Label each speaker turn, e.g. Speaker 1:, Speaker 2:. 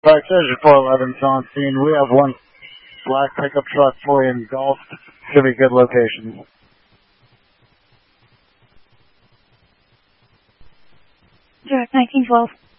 Speaker 1: Park Station 411's on scene. We have one black pickup truck fully engulfed. Should be good location.
Speaker 2: Direct 1912.